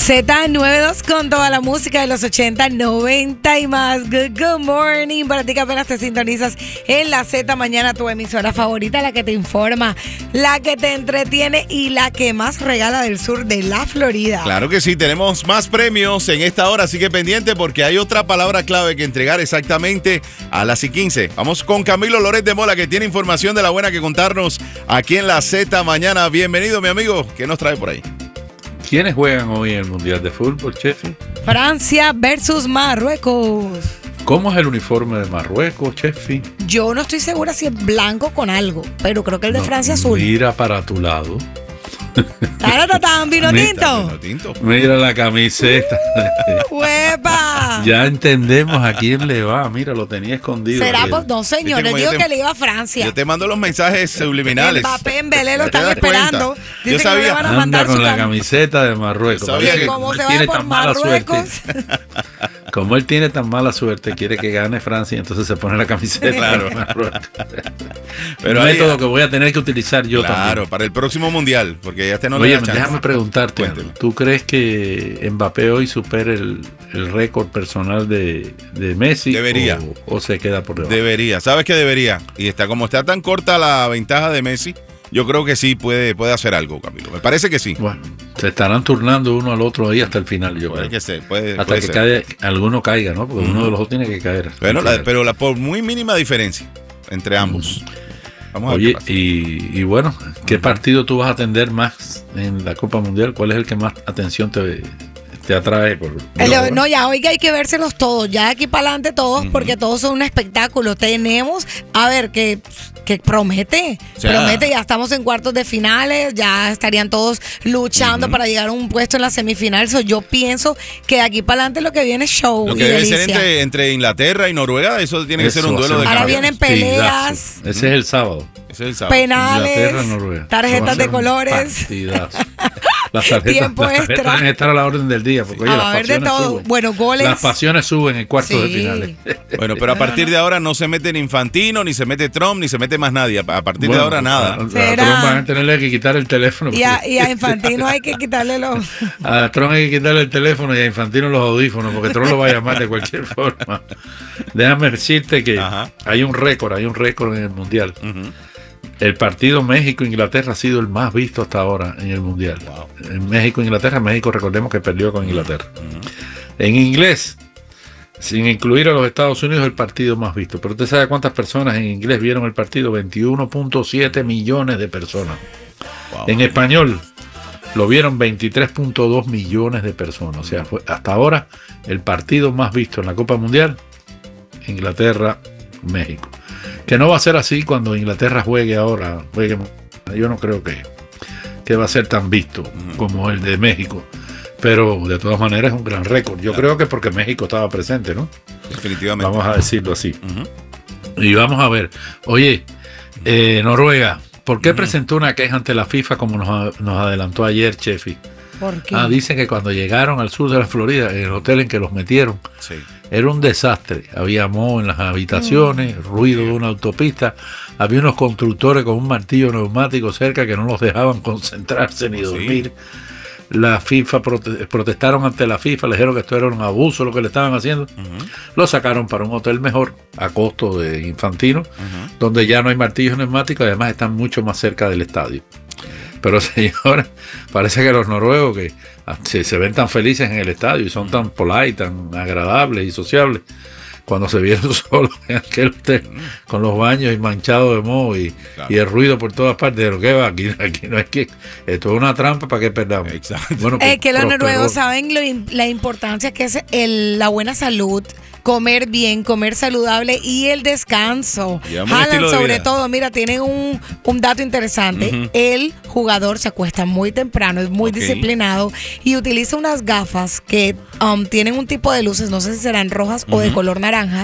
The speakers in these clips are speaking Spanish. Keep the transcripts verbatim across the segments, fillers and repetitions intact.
Z noventa y dos con toda la música de los ochenta, noventa y más. Good, good morning. Para ti que apenas te sintonizas en la Z Mañana, tu emisora favorita, la que te informa, la que te entretiene y la que más regala del sur de la Florida. Claro que sí, tenemos más premios en esta hora, así que pendiente porque hay otra palabra clave que entregar exactamente a las y quince. Vamos con Camilo Loret de Mola, que tiene información de la buena que contarnos aquí en la Z Mañana. Bienvenido, mi amigo. ¿Qué nos trae por ahí? ¿Quiénes juegan hoy en el Mundial de Fútbol, Chefi? Francia versus Marruecos. ¿Cómo es el uniforme de Marruecos, Chefi? Yo no estoy segura si es blanco con algo, pero creo que el de No, Francia es azul. Mira para tu lado. Ahora tan vino tinto. Vino tinto. Mira la camiseta. ¡Huepa! Ya entendemos a quién le va. Mira, lo tenía escondido. Será Aquel. pues no, señores. Viste, Digo como yo te- que le iba a Francia. Yo te mando los mensajes subliminales. Mbappé en Belé lo ¿Ya te están das esperando. cuenta? Dicen Yo que no le sabía. van a Anda mandar con su la cam- camiseta de Marruecos. Yo sabía Parece que como él se tiene vaya por tan mala suerte. Marruecos. Como él tiene tan mala suerte, quiere que gane Francia, entonces se pone la camiseta Claro. de Marruecos. Pero Un ahí- método que voy a tener que utilizar yo Claro, también. para el próximo mundial, porque ya este no le Oye, da chance. déjame preguntarte, Cuénteme. ¿tú crees que Mbappé hoy supere el, el récord personal de, de Messi? Debería. O, o se queda por debajo? Debería, sabes que debería. Y está como está tan corta la ventaja de Messi, yo creo que sí puede, puede hacer algo, Camilo. Me parece que sí. Bueno, se estarán turnando uno al otro ahí hasta el final, yo Puede creo. que ser, puede, Hasta puede que ser. cae- alguno caiga, ¿no? Porque uno de los dos tiene que caer. Bueno, la- pero la, por muy mínima diferencia entre ambos. Vamos a ver Oye, qué pasa. y, y bueno, ¿qué partido tú vas a atender más en la Copa Mundial? ¿Cuál es el que más atención te, te atrae? Por, por El- ahora? no, ya hoy que hay que vérselos todos, ya de aquí para adelante todos, porque todos son un espectáculo. Tenemos, a ver, que, que promete, O sea, promete, ya estamos en cuartos de finales, ya estarían todos luchando para llegar a un puesto en la semifinal. So, yo pienso que de aquí para adelante lo que viene es show Lo y que debe ser delicia. entre, entre Inglaterra y Noruega, eso tiene que Eso ser un va a duelo ser de un Ahora campeones. vienen peleas. partidazo. Ese es el sábado. Ese es el sábado. Penales, Inglaterra, Noruega. Eso va tarjetas a de ser un colores. partidazo. Las tarjetas, Tiempo las tarjetas extra. deben estar a la orden del día. Porque, oye, A las ver de pasiones todo. suben. Bueno, goles. Las pasiones suben en cuartos de Sí. finales. Bueno, pero a partir de ahora no se mete ni Infantino, ni se mete Trump, ni se mete más nadie. A partir Bueno, de ahora nada. A, a Será. Trump van a tenerle que quitar el teléfono. Y a, porque- y a Infantino hay que quitarle los... A Trump hay que quitarle el teléfono y a Infantino los audífonos, porque Trump lo va a llamar de cualquier forma. Déjame decirte que Ajá. hay un récord, hay un récord en el Mundial. Ujú. El partido México-Inglaterra ha sido el más visto hasta ahora en el Mundial. Wow. En México-Inglaterra, México recordemos que perdió con Inglaterra. En inglés, sin incluir a los Estados Unidos, el partido más visto. Pero usted sabe cuántas personas en inglés vieron el partido, veintiuno punto siete millones de personas. Wow. En español lo vieron veintitrés punto dos millones de personas. O sea, fue hasta ahora el partido más visto en la Copa Mundial, Inglaterra-México. Que no va a ser así cuando Inglaterra juegue ahora. Juegue, yo no creo que, que va a ser tan visto como el de México. Pero de todas maneras es un gran récord. Yo creo que porque México estaba presente, ¿no? Definitivamente. Vamos a decirlo así. Ujú. Y vamos a ver. Oye, eh, Noruega, ¿por qué presentó una queja ante la FIFA como nos, nos adelantó ayer, Chefi? ¿Por qué? Ah, dicen que cuando llegaron al sur de la Florida, en el hotel en que los metieron, Sí. era un desastre. Había moho en las habitaciones, ruido de una autopista. Había unos constructores con un martillo neumático cerca que no los dejaban concentrarse ni Sí. dormir. La FIFA prote- protestaron ante la FIFA, le dijeron que esto era un abuso lo que le estaban haciendo. Ujú. Lo sacaron para un hotel mejor, a costo de Infantino, Ujú. donde ya no hay martillos neumáticos y además están mucho más cerca del estadio. Pero señora, parece que los noruegos que ah, se, se ven tan felices en el estadio y son tan polite, tan agradables y sociables, cuando se vieron solos en aquel hotel con los baños y manchados de moho y, Claro. y el ruido por todas partes, de lo que va, aquí, aquí no es que esto es una trampa para que perdamos. Exacto. Bueno, Es pues, que los prosperó. noruegos saben lo in- la importancia que es el- la buena salud, comer bien, comer saludable y el descanso. Llevamos un Haaland, estilo de sobre vida. todo, mira, tienen un, un dato interesante. Ujú. El jugador se acuesta muy temprano, es muy Ok. disciplinado y utiliza unas gafas que um, tienen un tipo de luces, no sé si serán rojas o de Ujú. color naranja,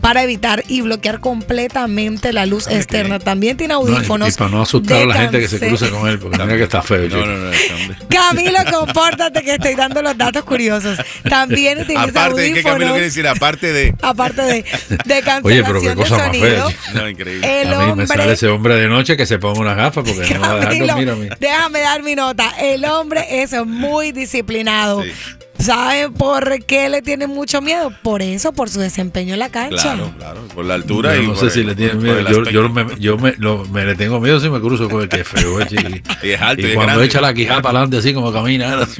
para evitar y bloquear completamente la luz Ay, externa. qué- También tiene No, y, audífonos. y para no asustar de a la gente que se cancel- cruce con él, porque mira que está feo. No, chico. no, no, este hombre. Camilo, compórtate que estoy dando los datos curiosos. También utiliza Aparte de que Camilo audífonos. quiere decir, aparte de. Aparte de, de cancelación Oye, pero qué de cosa más sonido. fea. No, increíble. El A mí me sale hombre, ese hombre de noche que se ponga una gafa porque no va a dejar Camilo, dormir a mí. déjame dar mi nota. El hombre es muy disciplinado. Sí. ¿Saben por qué le tienen mucho miedo? Por eso, por su desempeño en la cancha. Claro, claro, por la altura Yo y no por sé el- si le tienen por miedo. el Yo, aspecto. yo, me, yo me, lo- me le tengo miedo si me cruzo con el que es feo. eh, chiqui. Y es alto y Y es cuando grande. echa la quijada para adelante así como camina. Así.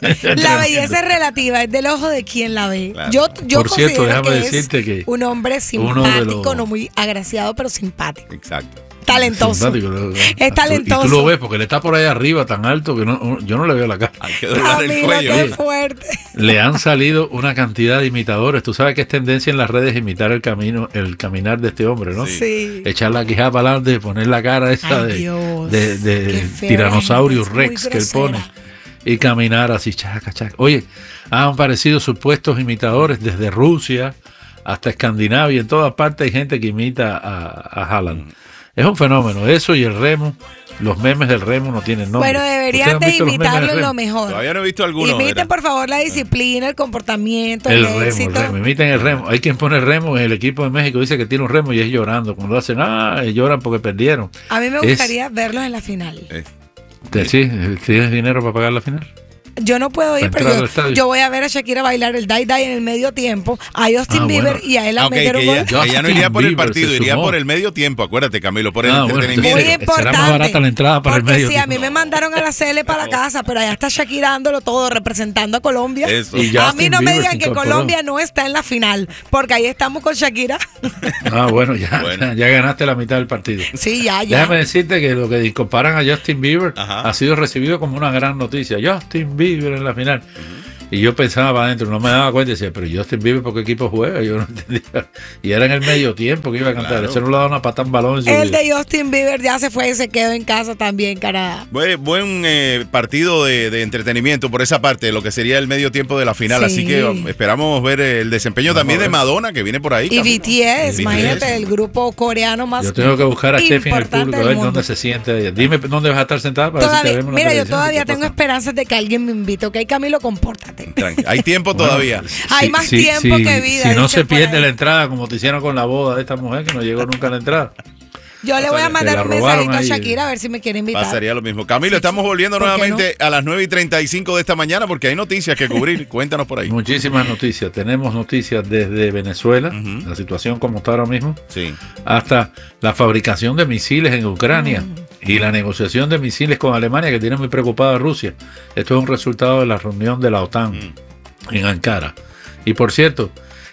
La belleza es relativa, es del ojo de quien la ve. Claro. Yo, yo Por cierto, considero déjame que decirte es que un hombre uno de simpático, los- no muy agraciado, pero simpático. Exacto. Talentoso. Simpático, ¿no? Es talentoso. Y tú lo ves porque él está por ahí arriba tan alto que no, yo no le veo la cara. Hay que doblar el Camilo, cuello. qué fuerte. Le han salido una cantidad de imitadores. Tú sabes que es tendencia en las redes imitar el camino, el caminar de este hombre, ¿no? Sí. Sí. Echar la quijada para adelante, poner la cara esa Ay, de, Dios, de, de qué feo, Tyrannosaurus la gente es Rex muy que él pone. grosera. Y caminar así, chaca, chaca. Oye, han aparecido supuestos imitadores desde Rusia hasta Escandinavia. En todas partes hay gente que imita a, a Haaland. Es un fenómeno. Eso y el remo. Los memes del remo no tienen nombre. Bueno, deberían ¿Ustedes han de visto los memes imitarlo del en lo remo? mejor. Todavía no he visto alguno. Imiten, mira. por favor, la disciplina, el comportamiento, el, El remo, el éxito. remo, imiten el remo. Hay quien pone remo en el equipo de México, dice que tiene un remo y es llorando. Cuando hacen, ah, lloran porque perdieron. A mí me Es- gustaría verlos en la final. Eh, Te- Sí, ¿tienes dinero para pagar la final? Yo no puedo ir, Para pero entrar yo, al estadio. yo voy a ver a Shakira bailar el Die Die en el medio tiempo, a Justin Ah, Bieber bueno. y a él a Ah, ok, meter que un ella, gol. ella no Justin iría por el Bieber partido, se iría sumó. por el medio tiempo. Acuérdate, Camilo, por el Ah, bueno, entretenimiento. Muy Mire, importante. será más barata la entrada para el porque medio sí, a tiempo. mí me mandaron a la Cele para la casa, pero allá está Shakira dándolo todo, representando a Colombia. Eso. Y A Justin mí no me Bieber digan se que incorporó. Colombia no está en la final, porque ahí estamos con Shakira. Ah, bueno, ya, Bueno. ya ganaste la mitad del partido. Sí, ya, ya. Déjame decirte que lo que comparan a Justin Bieber Ajá. ha sido recibido como una gran noticia. Justin Bieber en la final. Y yo pensaba para adentro, no me daba cuenta y decía, pero Justin Bieber, ¿por qué equipo juega? Yo no entendía. Y era en el medio tiempo que iba a cantar. Claro. Ese no le daba una pata en balón en su El vida. de Justin Bieber ya se fue y se quedó en casa también, Canadá. Buen, buen, eh, partido de, de entretenimiento por esa parte, lo que sería el medio tiempo de la final. Sí. Así que um, esperamos ver el desempeño Vamos también a de ver. Madonna, que viene por ahí. Y Camilo. B T S, B T S. imagínate, el grupo coreano más Yo tengo que buscar a Steffi en el importante público a del ver mundo. dónde se siente ella. Dime dónde vas a estar sentada para ver si Todavía- te vemos en la mira, yo televisión. todavía ¿Qué tengo pasa? esperanzas de que alguien me invite, ¿ok? Camilo, compórtate. Tranqui- Hay tiempo Bueno, todavía. Hay más tiempo que vida, Si no dicen se por pierde ahí. la entrada, como te hicieron con la boda de esta mujer que no llegó nunca a la entrada. Yo le voy a Te mandar la un robaron mensajito a ahí. Shakira a ver si me quiere invitar. Pasaría lo mismo. Camilo, Sí, estamos volviendo ¿por qué nuevamente a las nueve y treinta y cinco de esta mañana porque hay noticias que cubrir. Cuéntanos por ahí. Muchísimas noticias. Tenemos noticias desde Venezuela, Ujú. la situación como está ahora mismo, Sí. hasta la fabricación de misiles en Ucrania Mm. y la negociación de misiles con Alemania que tiene muy preocupada a Rusia. Esto es un resultado de la reunión de la OTAN Mm. en Ankara. Y por cierto,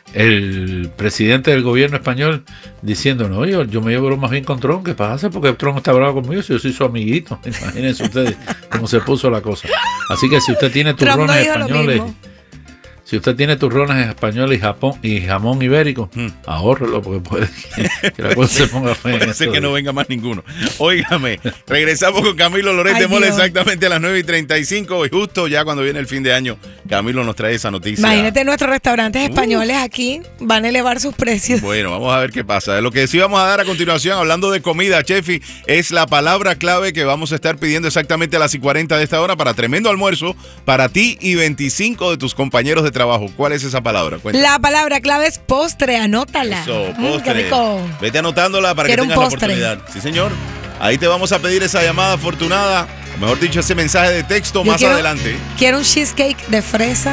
el presidente del gobierno español diciendo, no, yo, yo me llevo más bien con Trump, ¿qué pasa? Porque Trump está bravo conmigo, si yo soy su amiguito. Imagínense ustedes cómo se puso la cosa. Así que si usted tiene Trump no turrones dijo lo españoles, mismo. si usted tiene turrones españoles y, Japón, y jamón ibérico, Mm. ahórrelo porque puede que, que la cosa se ponga fea. en Puede ser estos que no días. venga más ninguno. Óigame, regresamos con Camilo Loret Ay, de Mola Dios. exactamente a las nueve y treinta y cinco. Y justo ya cuando viene el fin de año, Camilo nos trae esa noticia. Imagínate, nuestros restaurantes españoles aquí van a elevar sus precios. Bueno, vamos a ver qué pasa. Lo que sí vamos a dar a continuación, hablando de comida, Chefi, es la palabra clave que vamos a estar pidiendo exactamente a las y cuarenta de esta hora para tremendo almuerzo para ti y veinticinco de tus compañeros de trabajo. ¿Cuál es esa palabra? Cuéntame. La palabra clave es postre, anótala. Eso, Mm, qué postre. rico. Vete anotándola para Quiero que un tengas la postre. oportunidad. Sí, señor. Ahí te vamos a pedir esa llamada afortunada, o mejor dicho, ese mensaje de texto Yo más quiero- adelante. Quiero un cheesecake de fresa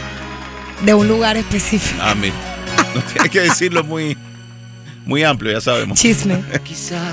de un lugar específico. Ah, mira. No tienes que decirlo muy, muy amplio, ya sabemos. Chisme. Quizás